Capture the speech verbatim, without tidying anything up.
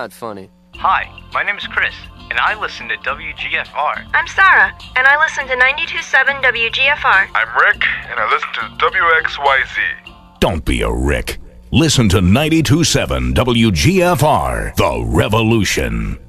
not funny. Hi, my name is Chris, and I listen to W G F R. I'm Sarah, and I listen to ninety-two point seven W G F R. I'm Rick, and I listen to W X Y Z. Don't be a Rick. Listen to ninety-two point seven W G F R, The Revolution.